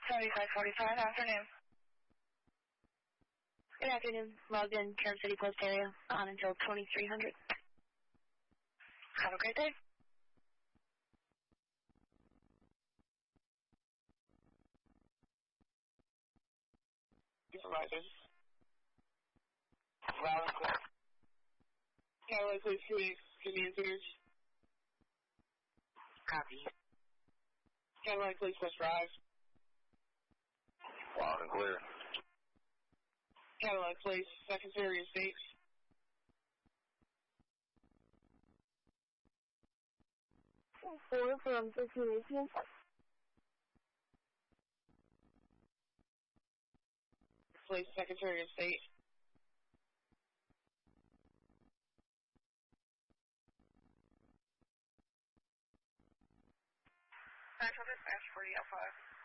7545, afternoon. Good afternoon. Logged in Kansas City Post area on until 2300. Have a great day. Supervisors. Loud and clear. Cadillac, please, give me answers. Copy. Cadillac, please, West Drive. Loud and clear. Cadillac, please, Secretary of State. Four from 1518. Please, Secretary of State. Central Dispatch 40L5.